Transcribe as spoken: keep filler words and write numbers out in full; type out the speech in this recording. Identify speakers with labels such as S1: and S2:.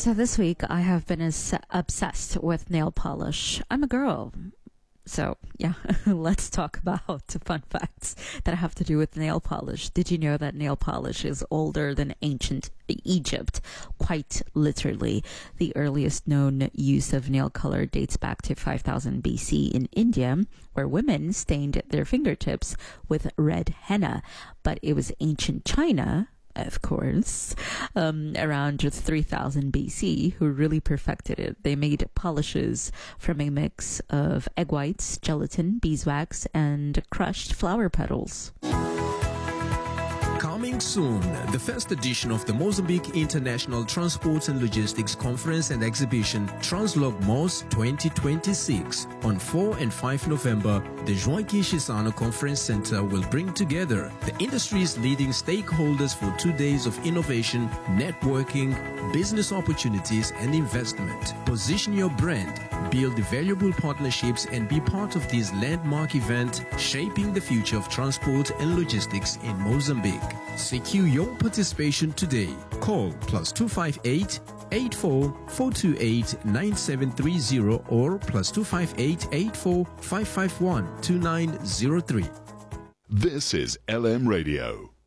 S1: So this week I have been as obsessed with nail polish. I'm a girl. So yeah, let's talk about fun facts that have to do with nail polish. Did you know that nail polish is older than ancient Egypt? Quite literally. The earliest known use of nail color dates back to five thousand B C in India, where women stained their fingertips with red henna. But it was ancient China, of course, um, around three thousand B C, who really perfected it. They made polishes from a mix of egg whites, gelatin, beeswax, and crushed flower petals.
S2: Coming soon, the first edition of the Mozambique International Transport and Logistics Conference and Exhibition, Translogmos twenty twenty-six. On four and five November, the Joaquim Chissano Conference Center will bring together the industry's leading stakeholders for two days of innovation, networking, business opportunities, and investment. Position your brand, build valuable partnerships, and be part of this landmark event shaping the future of transport and logistics in Mozambique. Secure your participation today. Call plus two five eight, eight four four two eight, nine seven three zero or plus two five eight, eight four five five one, two nine zero three.
S3: This is L M Radio.